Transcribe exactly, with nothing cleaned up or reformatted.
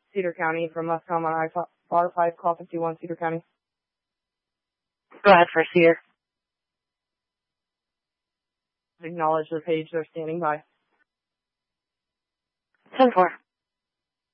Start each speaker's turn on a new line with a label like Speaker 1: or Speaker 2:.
Speaker 1: Cedar County from Muscom on I five, call fifty-one, Cedar County.
Speaker 2: Go ahead for Cedar.
Speaker 1: Acknowledge the page, they're standing by.
Speaker 2: ten four.